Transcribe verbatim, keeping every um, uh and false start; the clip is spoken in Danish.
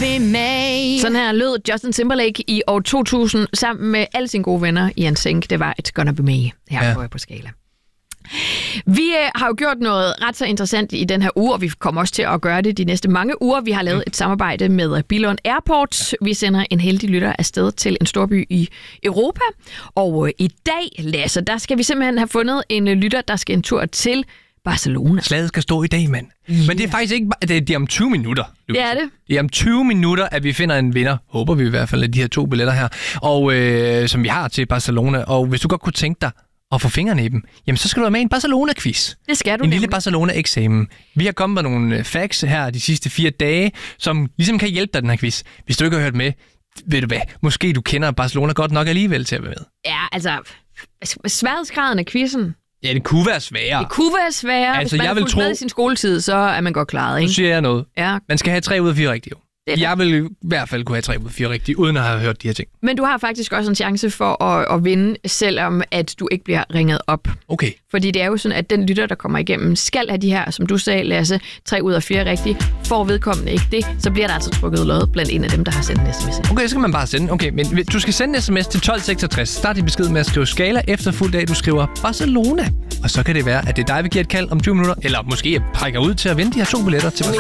be me. Sådan her lød Justin Timberlake i år to tusind sammen med alle sine gode venner i N Sync. Det var It's Gonna Be Me her ja. på, på Skala. Vi øh, har jo gjort noget ret så interessant i den her uge, og vi kommer også til at gøre det de næste mange uger. Vi har lavet et samarbejde med Billund Airport. Vi sender en heldig lytter afsted til en storby i Europa. Og øh, i dag, Lasse, der skal vi simpelthen have fundet en øh, lytter, der skal en tur til Barcelona. Slaget skal stå i dag, mand. Yeah. Men det er faktisk ikke... Det er, det er om tyve minutter. Det er det. Det er om tyve minutter, at vi finder en vinder. Håber vi i hvert fald, af de her to billetter her. Og øh, som vi har til Barcelona. Og hvis du godt kunne tænke dig at få fingrene i dem, jamen så skal du være med i en Barcelona-quiz. Det skal du. En lille Barcelona-eksamen. Vi har kommet med nogle facts her de sidste fire dage, som ligesom kan hjælpe dig den her quiz. Hvis du ikke har hørt med, ved du hvad, måske du kender Barcelona godt nok alligevel til at være med. Ja, altså, sværhedsgraden af quizzen. Ja, det kunne være sværere. Det kunne være sværere. Altså, Hvis man jeg har vil fulgt tro... med i sin skoletid, så er man godt klaret, ikke? Nu siger jeg noget. Ja. Man skal have tre ud af fire rigtige. Det jeg vil i hvert fald kunne have tre ud af fire rigtige, uden at have hørt de her ting. Men du har faktisk også en chance for at, at vinde, selvom at du ikke bliver ringet op. Okay. Fordi det er jo sådan, at den lytter, der kommer igennem, skal have de her, som du sagde, Lasse, tre ud af fire rigtige. Får vedkommende ikke det, så bliver der altså trykket lod blandt en af dem, der har sendt en sms. Okay, så kan man bare sende. Okay, men du skal sende en sms til tolv seksogtres. Start din besked med at skrive Skala efterfulgt af, du skriver Barcelona. Og så kan det være, at det er dig, vi giver et kald om tyve minutter, eller måske jeg trækker ud til at vinde de her to billetter til Barcelona.